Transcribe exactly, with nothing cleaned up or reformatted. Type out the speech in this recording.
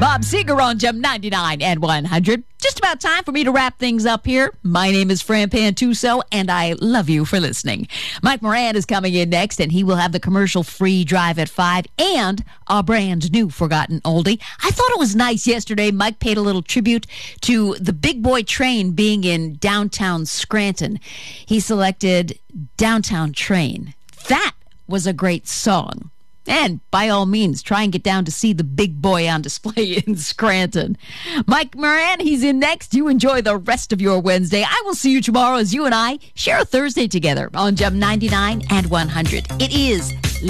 Bob Seger on Gem ninety-nine and one hundred. Just about time for me to wrap things up here. My name is Fran Pantuso, and I love you for listening. Mike Moran is coming in next, and he will have the commercial-free drive at five and our brand new Forgotten Oldie. I thought it was nice yesterday. Mike paid a little tribute to the Big Boy Train being in downtown Scranton. He selected Downtown Train. That was a great song. And by all means, try and get down to see the big boy on display in Scranton. Mike Moran, he's in next. You enjoy the rest of your Wednesday. I will see you tomorrow as you and I share a Thursday together on Gem ninety-nine and one hundred. It is